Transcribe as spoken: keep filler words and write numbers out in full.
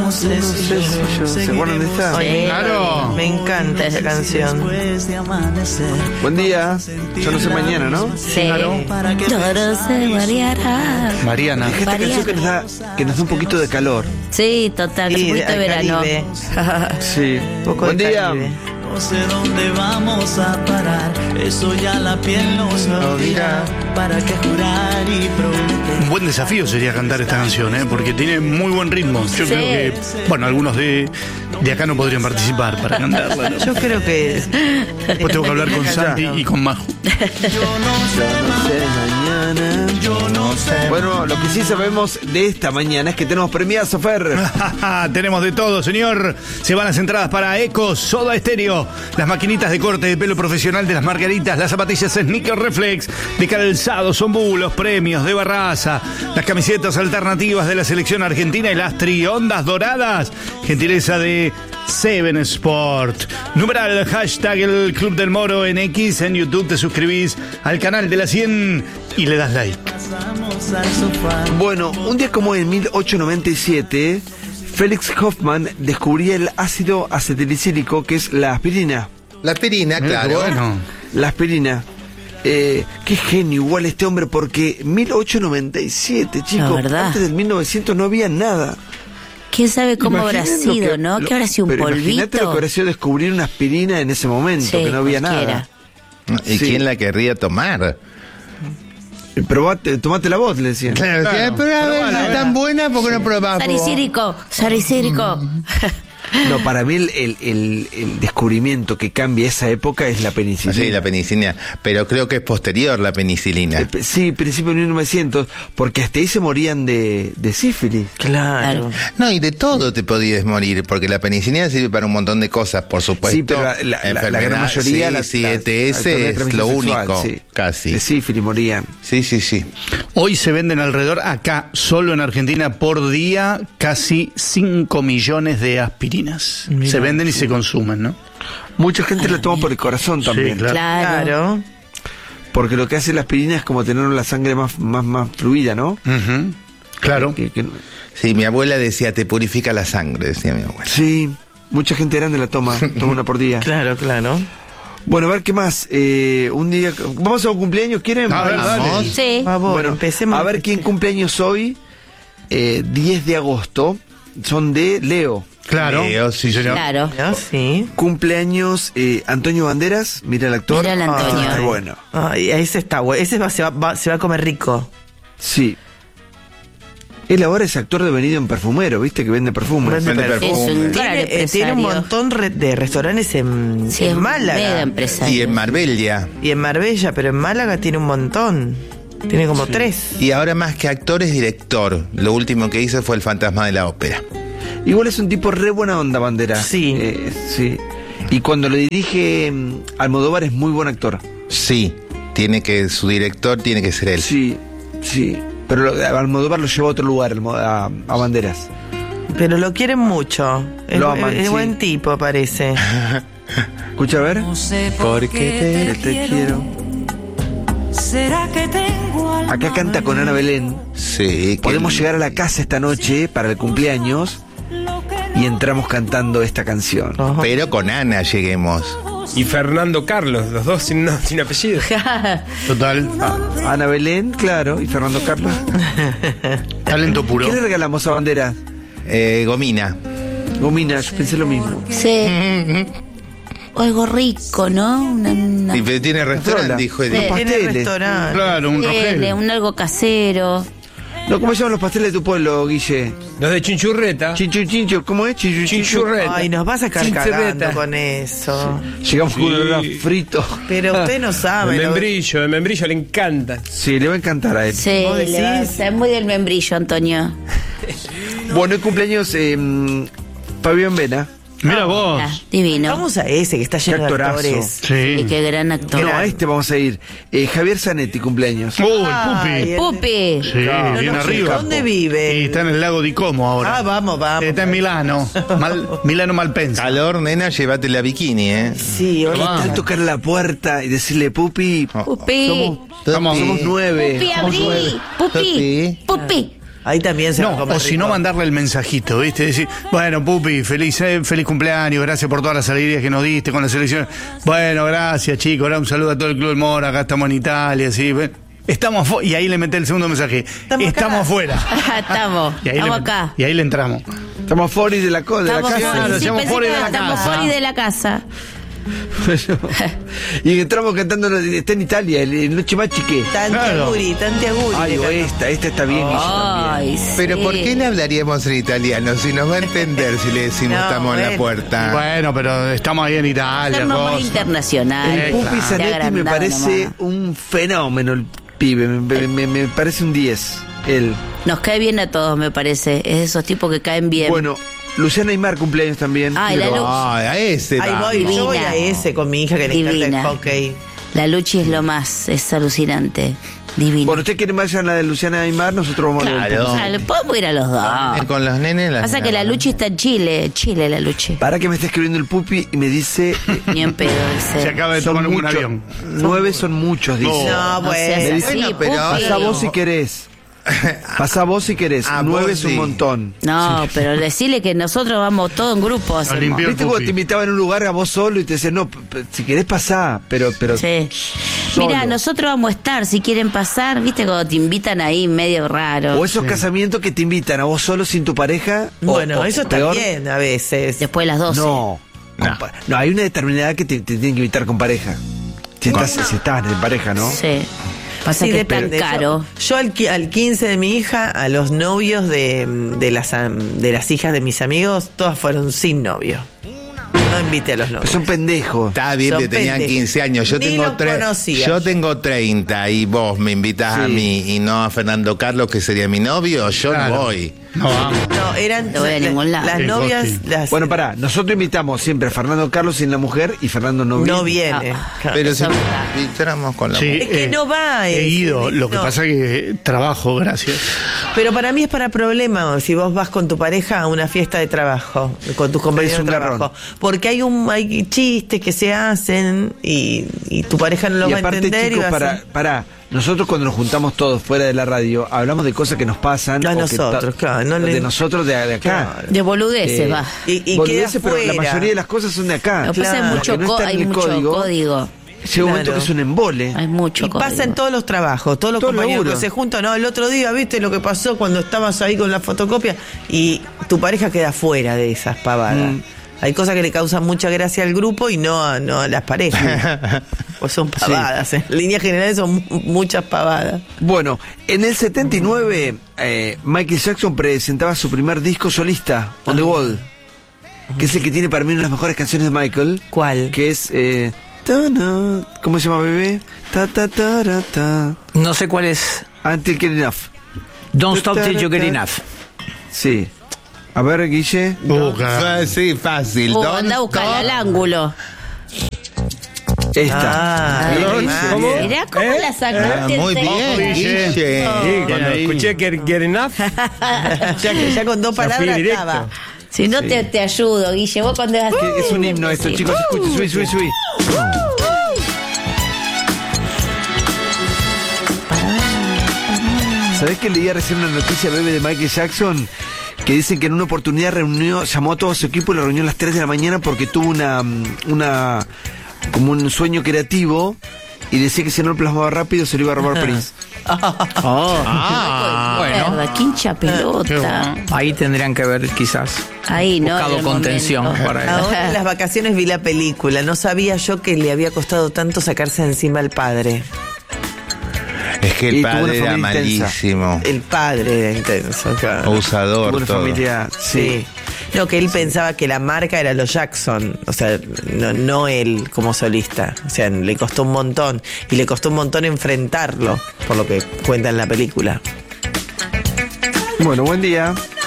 no sé si yo. ¿Se acuerdan de esta? Oye, Claro. Me encanta esa canción. Buen día. Yo no sé mañana, ¿no? Sí. Yo no sé variará. Mariana. Esta canción que nos da, que nos da un poquito de calor. Sí, total, es Sí, un poquito de al verano. Caribe. Sí. Poco Buen de día. Caribe. No sé dónde vamos a parar, eso ya la piel nos lo dirá. ¿Para qué jurar y prometer? Un buen desafío sería cantar esta canción, ¿eh? Porque tiene muy buen ritmo. Yo Sí. creo que, bueno, algunos de, de acá no podrían participar para cantarla, ¿no? Yo creo que. Después tengo que hablar con Santi y con Majo. Yo no sé Mañana. yo no sé. Bueno, lo que sí sabemos de esta mañana es que tenemos premiazo, Fer. Tenemos de todo, señor. Se van las entradas para Eco, Soda Estéreo, las maquinitas de corte de pelo profesional de las Margaritas, las zapatillas Sneaker Reflex de calzado Zombú, los premios de Barraza, las camisetas alternativas de la selección argentina y las triondas doradas, gentileza de Seven Sport. Numeral hashtag el Club del Moro en X, en YouTube te suscribís al canal de la cien y le das like. Pasamos al sofá. Bueno, un día como en mil ochocientos noventa y siete, Felix Hoffmann descubría el ácido acetilicílico, que es la aspirina. La aspirina, claro. Bueno. La aspirina. Eh, qué genio igual este hombre, porque mil ochocientos noventa y siete, chicos, verdad. antes del mil novecientos no había nada. ¿Quién sabe cómo habrá Imaginen lo sido, que- no? lo- ¿Qué habrá sido un pero polvito? imagínate lo que habrá sido descubrir una aspirina en ese momento, Sí, que no había cualquiera. nada. ¿Y Sí. quién la querría tomar? Eh, Probate, tomate la voz, le decían. Claro, Claro. pero a ver, Probala, si es tan buena, ¿por qué no probamos? Saricírico, saricírico. No, para mí el, el- el- el descubrimiento que cambia esa época es la penicilina. Sí, la penicilina. Pero creo que es posterior la penicilina. Eh, pe- Sí, principio de mil novecientos, porque hasta ahí se morían de, de sífilis. Claro. No, y de todo te podías morir, porque la penicilina sirve para un montón de cosas, por supuesto. Sí, pero la, la- la- la gran Enfermedad, mayoría... sí, la- sí, la- E T S la enfermedad de es lo transmisión único, sexual, sí. casi. De sífilis morían. Sí, sí, sí. Hoy se venden alrededor, acá, solo en Argentina, por día, casi cinco millones de aspirinas. Mirá. Se venden y se consumen, ¿no? Mucha gente la toma por el corazón también. Sí, claro. Claro. Claro. Porque lo que hace la aspirina es como tener la sangre más, más, más fluida, ¿no? Ujú. Claro. Que- que- Sí, mi abuela decía, te purifica la sangre, decía mi abuela. sí, mucha gente grande la toma, toma una por día. Claro, claro. Bueno, a ver qué más. Eh, un día, ¿vamos a un cumpleaños? ¿Quieren? A ver, dale. Vamos. Sí. Por favor, Bueno, empecemos. a ver quién cumpleaños hoy. Eh, diez de agosto. Son de Leo. Claro. Leo, sí, señor. Claro. ¿No? Sí. Cumpleaños eh, Antonio Banderas. Mira el actor. Mira el Antonio. Ah, está bueno. Ay, ese está bueno. Ese va- se, va, va- se va a comer rico. Sí. Él ahora es actor devenido en perfumero, ¿viste? Que vende perfumes. Vende Vende perfume. Es un gran Tiene, eh, tiene un empresario. montón re- de restaurantes en, Sí, en es un mega Málaga. empresario. Y en Marbella. Y en Marbella, pero en Málaga tiene un montón. Tiene como tres. Y ahora más que actor es director. Lo último que hizo fue El Fantasma de la Ópera. Igual es un tipo re buena onda, Banderas. Sí. Eh, sí. Y cuando le dirige mm, Almodóvar es muy buen actor. Sí, tiene que, su director tiene que ser él. Sí, sí. Pero lo- Almodóvar lo llevó a otro lugar, Almo- a, a Banderas. Pero lo quieren mucho. Es, Lo aman, es- es sí. buen tipo, parece. Escucha, a ver. No sé Porque Que te quiero. ¿Será que tengo alma Acá canta con Ana Belén. Sí. que- Podemos llegar a la casa esta noche para el cumpleaños y entramos cantando esta canción. Ojo. Pero con Ana lleguemos. Y Fernando Carlos, los dos sin, no- sin apellido. Total. Ana Belén, claro, y Fernando Carlos. Talento puro. ¿Qué le regalamos a Bandera? Eh, Gomina. Gomina, yo pensé lo mismo. Sí. O algo rico, ¿no? Una, una- Y pero tiene restaurante, Hola. dijo Sí. Edith. Tiene pasteles. restaurante. Claro, un Tiene Rogelio. un algo casero. No, ¿cómo se llaman los pasteles de tu pueblo, Guille? Los de Chinchurreta. Chinchu, chinchu, ¿cómo es? Chinchu, chinchu. Chinchurreta. Ay, nos vas a sacar Chinchurreta. cagando con eso. Llegamos con Sí. un olor a frito. Pero usted no El sabe. ¿no? membrillo, el membrillo le encanta. Sí, le va a encantar a él. Sí, ¿Vos le va- decís? está muy del membrillo, Antonio. Bueno, el cumpleaños eh, Fabián Vena. Mira Ah, vos. divino. Vamos a ese que está lleno Qué de actorazo. actores. Y Sí. qué gran actor. No, a este vamos a ir. Eh, Javier Zanetti, cumpleaños. Uh, Ay, el el- Pupi. Pupi. Sí, No, bien no sé, arriba. ¿dónde vive? Y está en el lago di Como ahora. Ah, vamos, vamos. Está en Milano. Mal- Milano Malpensa. Calor, nena, llévate la bikini, ¿eh? Sí, hoy Tomá. Tal tocar la puerta y decirle, Pupi, Pupi. somos, Vamos, somos nueve. Pupi, somos nueve. abrí. Pupi. Pupi. Pupi. Ahí también se va a No, comer o si no, rico. mandarle el mensajito, ¿viste? Decir, bueno, Pupi, feliz, eh, feliz cumpleaños, gracias por todas las alegrías que nos diste con la selección. Bueno, gracias, chicos, ahora un saludo a todo el Club del Mora, acá estamos en Italia, sí. ven. Estamos afu- y ahí le meté el segundo mensaje. Estamos Estamos, acá. afuera. Estamos, Y ahí, le estamos met- acá. y ahí le entramos. Estamos fuera de la, co- de la Estamos casa. fuera, sí, estamos pensé fuera que de la estamos casa. fuera de la casa. Y entramos cantando, está en Italia, el, el Noche más chique. Tanti Claro. aguri, tanti aguri. Ay, le o cantó. esta, esta está bien. Guille, también. Ay, Pero sí. ¿por qué le hablaríamos en italiano si nos va a entender si le decimos No, estamos en la bueno. puerta? Bueno, pero estamos ahí en Italia. Hacernos más cosa. internacional. El Pupi Te Zanetti me agrandaron parece nomás. un fenómeno, el pibe. Me, me- me parece un diez. Él. Nos cae bien a todos, me parece. Es de esos tipos que caen bien. Bueno, Luciana Aymar cumpleaños también. Ay, la Pero- Lu- Ay, a ese Ahí va. voy, yo voy Divina. a ese con mi hija que le encanta Divina. el hockey. La Luchi es lo más, es alucinante. Divina. Bueno, usted quiere más a la de Luciana Aymar, nosotros vamos a Claro. ver. O sea, le podemos ir a los dos. Con los nenes. las- Pasa que la Luchi está en Chile, Chile la Luchi. Para que me está escribiendo el Pupi y me dice. eh, Ni en pedo Se ese. acaba de son tomar un muchos. avión. Nueve son muchos, dice. No, No seas bueno. así, Bueno, pero- Pupi. Pasa vos si querés. Pasa vos si querés. Ah, Nueve vos es un sí. montón. No, pero decirle que nosotros vamos todos en grupo. Lo hacemos. limpió el ¿Viste cuando Pupi. te invitaban a un lugar a vos solo y te decían, no, p- p- si querés pasá, pero. pero Sí. solo. Mira, nosotros vamos a estar, si quieren pasar, viste cuando te invitan ahí medio raro. O esos casamientos que te invitan a vos solo sin tu pareja. o- Bueno, o- eso o está peor. bien a veces. Después de las doce. No. Con pa- No, hay una determinada edad que te, te tienen que invitar con pareja. Si estás, si estás en pareja, ¿no? Sí. Pasa Sí, que es tan depende. caro. Yo, yo al, qui- al quince de mi hija, a los novios de, de, las, am- de las hijas de mis amigos, todas fueron sin novio. No invité a los Pues novios. son pendejos. Está bien Son que tenían pendejos. quince años. Yo Ni tengo los tre- conocía. Yo tengo treinta y vos me invitás a Sí. mí y no a Fernando Carlos, que sería mi novio. Yo Claro. no voy. No, vamos. No, eran No voy a la- ningún lado. las Sí, novias. Costi. Las, Bueno, pará, nosotros invitamos siempre a Fernando Carlos sin la mujer y Fernando no viene. no viene. Ah. Claro. Pero si Eso es verdad. invitáramos con la Sí, mujer. Es que no va, He es- ido, es- lo que no. pasa que trabajo, gracias. Pero para mí es para problema si vos vas con tu pareja a una fiesta de trabajo, con tus compañeros Es un de trabajo. garrón. Porque hay un hay chistes que se hacen y, y tu pareja no lo Y va a aparte, entender. chicos, y va a para, ser- para, nosotros cuando nos juntamos todos fuera de la radio, hablamos de cosas que nos pasan. A o que nosotros, ta- claro, no de le- nosotros de, de acá. Claro. De boludeces, Eh, va. Y, y Boludeces, queda pero la fuera. mayoría de las cosas son de acá. Lo que pasa es claro, mucho, que no co- está en hay el mucho código. código. Llega un momento Claro. que es un embole. Hay mucho Y código. pasa en todos los trabajos, todos los Todo compañeros laburo. que se juntan. No, el otro día, ¿viste lo que pasó cuando estabas ahí con la fotocopia? Y tu pareja queda fuera de esas pavadas. Mm. Hay cosas que le causan mucha gracia al grupo y no a, no a las parejas. Pues son pavadas. En líneas generales son mu- muchas pavadas. Bueno, en el setenta y nueve, eh, Michael Jackson presentaba su primer disco solista, On the Wall, que es el que tiene para mí una de las mejores canciones de Michael. ¿Cuál? Que es. Eh, ta, na, ¿cómo se llama, bebé? Ta, ta, ta, ra, ta. No sé cuál es. Until Get Enough. Don't stop till you get enough. Sí. A ver, Guille. Uh, carajo. Fa- Sí, fácil. Uh, Don't anda a buscarla stop. al ángulo. Esta. Ah, Ahí, bien, Guille. ¿Cómo? Mirá cómo ¿Eh? la Ah, sacaste. muy en serio. bien, Guille. Guille. Sí, cuando ahí. escuché Get, Get Enough, ya, que- ya con dos ya fui palabras directo. estaba. Si no te, te ayudo, Guille. Vos cuando es así. Que Es un himno esto, Sí. chicos. Escuchen, subí, subí, subí. ¿Sabés que leía recién una noticia breve de Michael Jackson? Que dicen que en una oportunidad reunió, llamó a todo su equipo y lo reunió a las tres de la mañana porque tuvo una, una como un sueño creativo y decía que si no lo plasmaba rápido se lo iba a robar Prince. Ah, bueno. Mierda, qué hincha pelota. Ahí tendrían que ver quizás. Ahí, ¿no? Buscado En el contención momento. para él. Ahora en las vacaciones vi la película. No sabía yo que le había costado tanto sacarse de encima al padre. Es que Y el tuvo una padre era familia intensa. malísimo. El padre era intenso, claro. Abusador, Tuvo una todo. familia, sí. Sí. No, que él pensaba que la marca era los Jackson, o sea, no, no él como solista. O sea, le costó un montón. Y le costó un montón enfrentarlo, por lo que cuenta en la película. Bueno, buen día.